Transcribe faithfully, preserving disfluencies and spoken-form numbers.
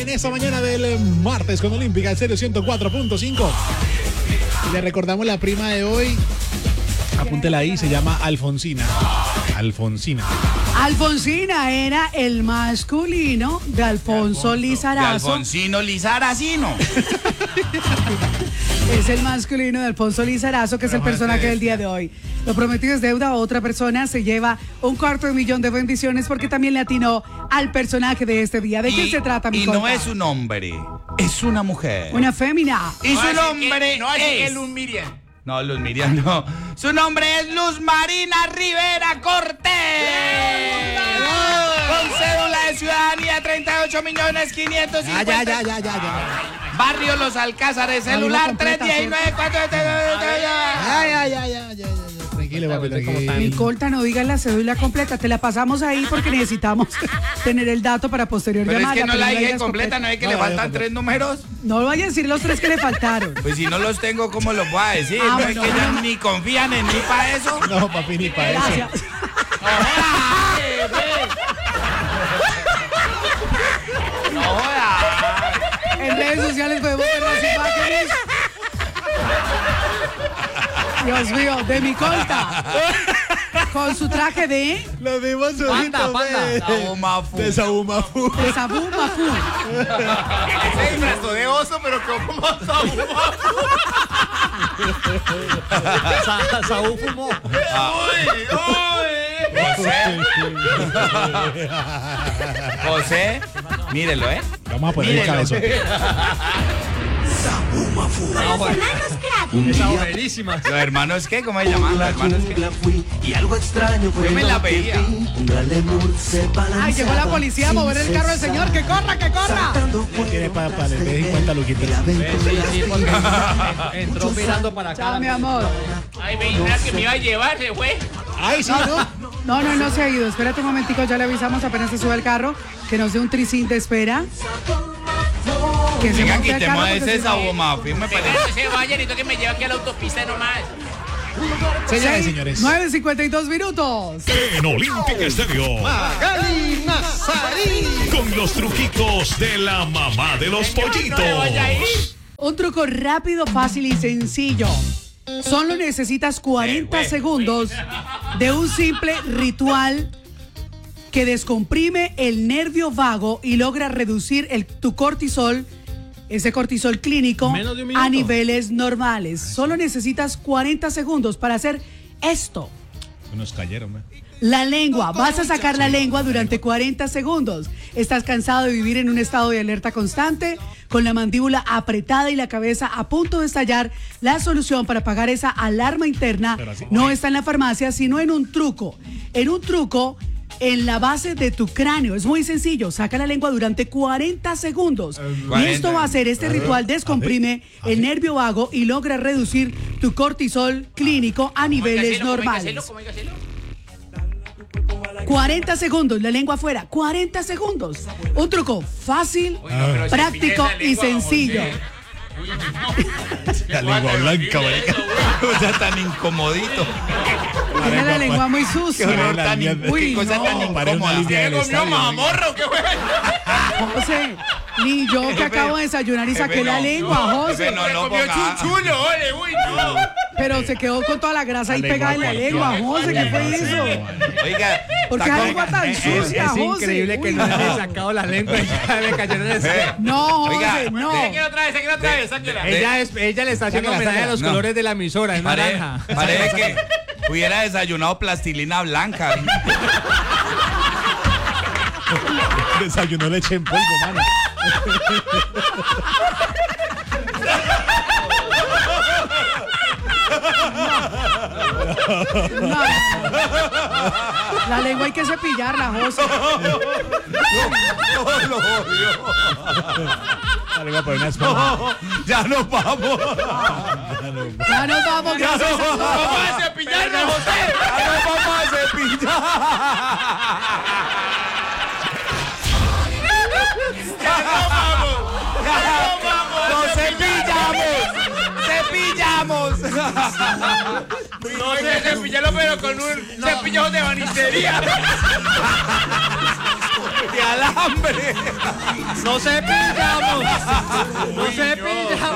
en esta mañana del martes con Olímpica Estéreo ciento cuatro punto cinco. Le recordamos la prima de hoy. Apúntela ahí, se llama Alfonsina. Alfonsina. Alfonsina era el masculino de Alfonso Lizarazo. De Alfonsino Lizaracino. Es el masculino de Alfonso Lizarazo, que es el personaje del día de hoy. Lo prometido es deuda. Otra persona se lleva un cuarto de millón de bendiciones porque también le atinó al personaje de este día. ¿De quién se trata, mi Y compa? no es un hombre, es una mujer. Una fémina. Y No su así nombre que- no así que es... Luz Miriam. No, Luz Miriam, no. Su nombre es Luz Marina Rivera Cortés. Con cédula de ciudadanía treinta y ocho millones quinientos Ya, cincuenta. ya, ya, ya, ya, ya. Barrio Los Alcázares, La celular misma tres completa, uno nueve cuatro. Ya, ya, ya, ya, ya, ya. Tranquilo, papi, Mi tranquilo. colta, no digas la cédula completa. Te la pasamos ahí porque necesitamos tener el dato para posterior Pero es llamarla. que no la dije digas completa, ¿no es que No, le la dije faltan completa. tres números? No vaya a decir los tres que le faltaron. Pues si no los tengo, ¿cómo los voy a decir? Ah, no bueno, es que ya bueno. ni confían en mí para eso. No, papi, ni para eso. Gracias. No jodas. En redes sociales podemos ver las imágenes. Dios mío, de mi colta. Con su traje de... Lo vimos Panda, solito, panda. ve. Sabumafu. De Sabumafu. de Sabú Mafú. Se disfrazó de oso, pero quedó como Saúl. Saúl fumó. ¡Uy! ¡Uy! José. José, mírelo, ¿eh? Vamos a poner el Mírelo. cabezón. Esa buenísima. ¿Los hermanos qué? ¿Cómo se llaman? ¿Los hermanos qué? fui y algo extraño fue Yo me lo la que veía. vi. Un gran lemur se balanceaba Ay, llegó la policía a mover el carro del señor. ¡Que corra, que corra! saltando Tiene para cuerdas le de dé cincuenta luquitas. y la aventura Sí, porque entró mirando para acá. Chao, mi amor. Ay, me dijiste que me iba a llevar, se fue. Ay, sí, ¿no? No, no, no se ha ido. Espérate un momentico, ya le avisamos apenas se sube el carro. Que nos dé un tricín de espera. Que se Venga, monte al carro quitemos porque ese si no- Sabumafu, me Venga, parece. no se vaya, necesito que me lleve aquí a la autopista nomás. Señores, señores. nueve cincuenta y dos minutos. En Olímpica Estéreo. Magali Nazarí. Con los truquitos de la mamá de los pollitos. Un truco rápido, fácil y sencillo. Solo necesitas cuarenta segundos de un simple ritual que descomprime el nervio vago y logra reducir el, tu cortisol, ese cortisol clínico, Menos de un minuto. a niveles normales. Solo necesitas cuarenta segundos para hacer esto. Nos cayeron, ¿eh? La lengua, vas a sacar la lengua durante cuarenta segundos. ¿Estás cansado de vivir en un estado de alerta constante? Con la mandíbula apretada y la cabeza a punto de estallar, la solución para apagar esa alarma interna Pero así- no está en la farmacia, sino en un truco. En un truco en la base de tu cráneo. Es muy sencillo. Saca la lengua durante cuarenta segundos. Y cuarenta. esto va a hacer, este ritual descomprime el nervio vago y logra reducir tu cortisol clínico a niveles normales. ¿Cómo hay que hacerlo? cuarenta segundos, la lengua afuera, cuarenta segundos. Un truco fácil, Uy, no, pero práctico cepilla esa y lengua, sencillo. José. La lengua blanca, marica. O sea, tan incomodito. Tiene la lengua muy Qué sucia. horror la tan línea in- de- Uy, qué cosa no. tan Parece una incómoda. línea del ¿Qué comió, estadio, mamorro? ¿Qué fue? José, ni yo que acabo de desayunar y saqué Jefe, la no, lengua, no, José. jefe, no, Se no comió ponga- chunchulo, ole, uy, no. Pero se quedó con toda la grasa ahí La pegada en lengua la lengua, cualquiera. José. ¿Qué fue eso? Oiga, ¿Por qué está la con- lengua tan Es, sucia, es José? increíble que Uy, no le no. haya sacado la lengua y ya le cayó en el estómago. No, Oiga, José, no. Sáquela otra vez, sáquela otra vez, sáquela. Ella, es- ella le está haciendo Sácala, homenaje a los sácala. colores de la emisora, es Pare- naranja. Parece que hubiera desayunado plastilina blanca. Desayunó leche en polvo, mano. No. La lengua hay que cepillarla, José. La lengua por una esponja. Ya nos vamos. Ya nos vamos, gracias. Vamos a cepillarnos, José. Ya nos vamos a cepillar. Ya nos vamos. Ya nos vamos. ¡Nos cepillamos! ¡Cepillamos! No sé cepillarlo, pero con un cepillo de banistería. de alambre. No se pillamos.